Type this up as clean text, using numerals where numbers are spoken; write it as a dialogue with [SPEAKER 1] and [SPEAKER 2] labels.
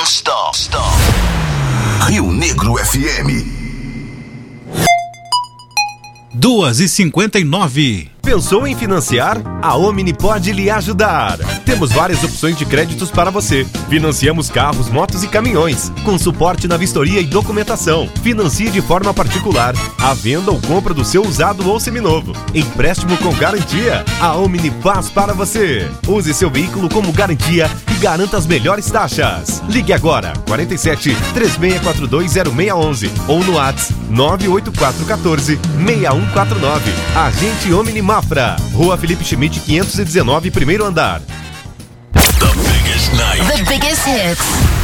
[SPEAKER 1] stop. Rio Negro FM.
[SPEAKER 2] 2h59.
[SPEAKER 3] Pensou em financiar? A Omni pode lhe ajudar. Temos várias opções de créditos para você. Financiamos carros, motos e caminhões, com suporte na vistoria e documentação. Financie de forma particular, a venda ou compra do seu usado ou seminovo. Empréstimo com garantia. A Omni faz para você. Use seu veículo como garantia e garanta as melhores taxas. Ligue agora, 47 3642 0611 ou no WhatsApp 98414 6149. Agente Omni Mafra, Rua Felipe Schmidt 519, primeiro andar.
[SPEAKER 1] The biggest night.
[SPEAKER 4] The biggest hits.